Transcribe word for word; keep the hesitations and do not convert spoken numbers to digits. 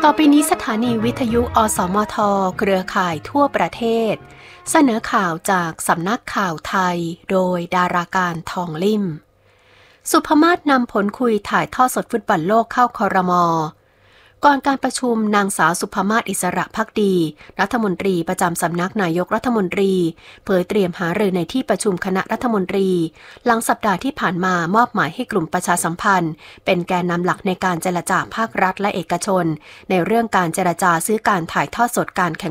ต่อไปนี้สถานีวิทยุอสมทเครือข่ายทั่วประเทศเสนอข่าวจากสำนักข่าวไทยโดยดาราการทองลิ่มสุภมาศนำผลคุยถ่ายทอดสดฟุตบอลโลกเข้าครม.ก่อนการประชุมนางสาวสุภมาศอิสระภักดีรัฐมนตรีประจำสำนักนายกรัฐมนตรีเผยเตรียมหารือในที่ประชุมคณะรัฐมนตรีหลังสัปดาห์ที่ผ่านมามอบหมายให้กลุ่มประชาสัมพันธ์เป็นแกนนำหลักในการเจรจาภาครัฐและเอกชนในเรื่องการเจรจาซื้อการถ่ายทอดสดการแข่ง